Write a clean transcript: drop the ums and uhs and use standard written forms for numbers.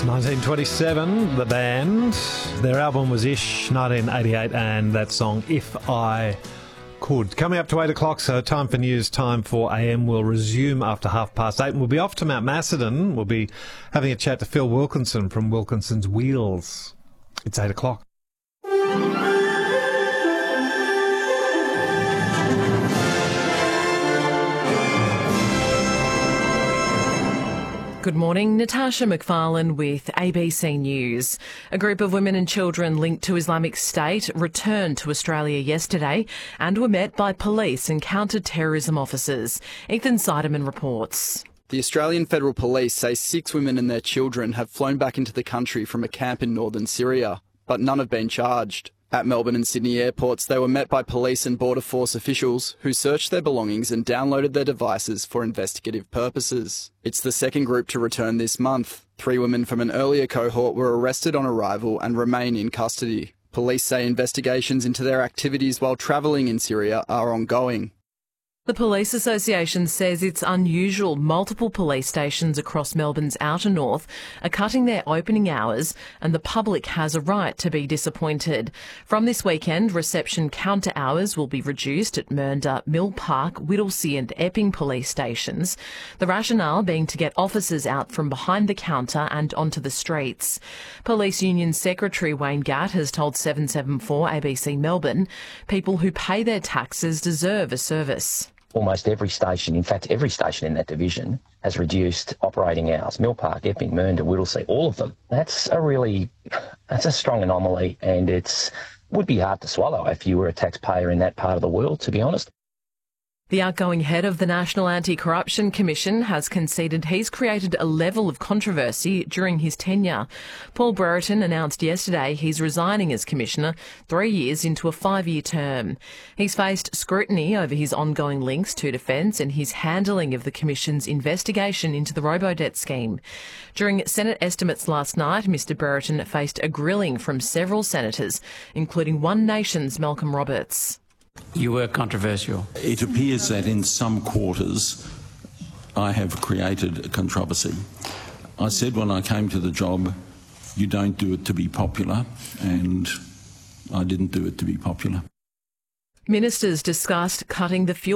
1927, the band. Their album was Ish, 1988, and that song, If I Could. Coming up to 8 o'clock, so time for news, time for AM. We'll resume after 8:30, and we'll be off to Mount Macedon. We'll be having a chat to Phil Wilkinson from Wilkinson's Wheels. It's 8 o'clock. Good morning, Natasha McFarlane with ABC News. A group of women and children linked to Islamic State returned to Australia yesterday and were met by police and counter-terrorism officers. Ethan Seidemann reports. The Australian Federal Police say 6 women and their children have flown back into the country from a camp in northern Syria, but none have been charged. At Melbourne and Sydney airports, they were met by police and Border Force officials who searched their belongings and downloaded their devices for investigative purposes. It's the second group to return this month. 3 women from an earlier cohort were arrested on arrival and remain in custody. Police say investigations into their activities while travelling in Syria are ongoing. The Police Association says it's unusual multiple police stations across Melbourne's outer north are cutting their opening hours, and the public has a right to be disappointed. From this weekend, reception counter hours will be reduced at Mernda, Mill Park, Whittlesea and Epping police stations. The rationale being to get officers out from behind the counter and onto the streets. Police Union Secretary Wayne Gatt has told 774 ABC Melbourne people who pay their taxes deserve a service. Almost every station, in fact every station in that division, has reduced operating hours. Mill Park, Epping, Mernda, Whittlesea, all of them. That's a strong anomaly, and would be hard to swallow if you were a taxpayer in that part of the world, to be honest. The outgoing head of the National Anti-Corruption Commission has conceded he's created a level of controversy during his tenure. Paul Brereton announced yesterday he's resigning as Commissioner 3 years into a 5-year term. He's faced scrutiny over his ongoing links to defence and his handling of the Commission's investigation into the Robodebt scheme. During Senate estimates last night, Mr Brereton faced a grilling from several senators, including One Nation's Malcolm Roberts. You were controversial. It appears that in some quarters I have created a controversy. I said when I came to the job, you don't do it to be popular, and I didn't do it to be popular. Ministers discussed cutting the fuel